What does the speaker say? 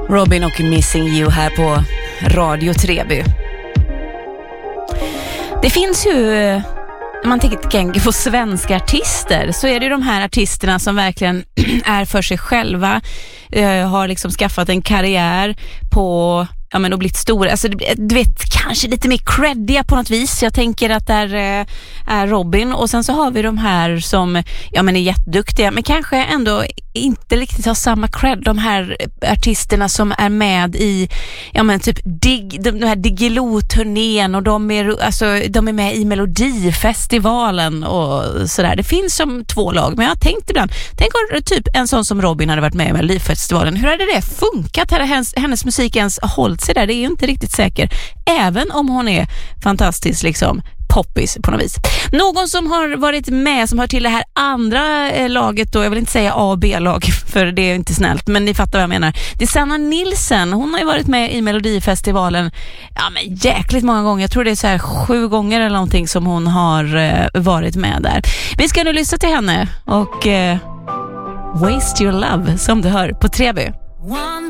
Robin och Missing You här på Radio Treby. Det finns ju, när man tänker på svenska artister, så är det ju de här artisterna som verkligen är för sig själva, har liksom skaffat en karriär på, ja men, och blivit stora. Alltså du vet, kanske lite mer creddiga på något vis. Jag tänker att där är Robin, och sen så har vi de här som, ja men, är jätteduktiga men kanske ändå inte riktigt har samma cred. De här artisterna som är med i, ja men, typ de här Diggiloo-turnén, och de är med i Melodifestivalen och sådär. Det finns som två lag, men jag tänkte ibland, tänk om typ en sån som Robin hade varit med i Melodifestivalen. Hur hade det funkat? Hade hennes musik ens hållit sig där? Det är ju inte riktigt säkert, även om hon är fantastisk liksom poppis på något vis. Någon som har varit med, som hör till det här andra laget då, jag vill inte säga A- och B-lag för det är inte snällt, men ni fattar vad jag menar. Det är Sanna Nilsson, hon har ju varit med i Melodifestivalen, ja men jäkligt många gånger, jag tror det är så här 7 gånger eller någonting som hon har varit med där. Vi ska nu lyssna till henne och Waste Your Love som du hör på Treby.